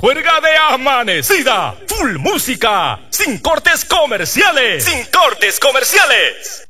Juerga de amanecida. Full música. Sin cortes comerciales. Sin cortes comerciales.